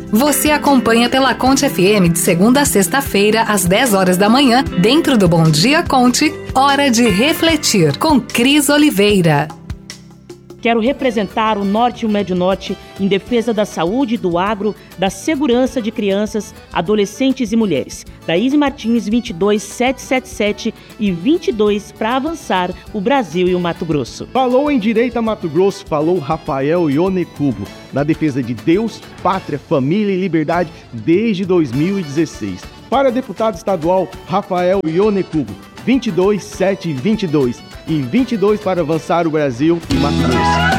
Você acompanha pela Conte FM de segunda a sexta-feira, às 10 horas da manhã, dentro do Bom Dia Conte, Hora de Refletir, com Cris Oliveira. Quero representar o Norte e o Médio Norte em defesa da saúde, do agro, da segurança de crianças, adolescentes e mulheres. Daíse Martins, 22777 e 22 para avançar o Brasil e o Mato Grosso. Falou em Direita Mato Grosso, falou Rafael Ionecubo, na defesa de Deus, pátria, família e liberdade desde 2016. Para deputado estadual, Rafael Ionecubo, 22722 e 22 para avançar o Brasil e Mato Grosso.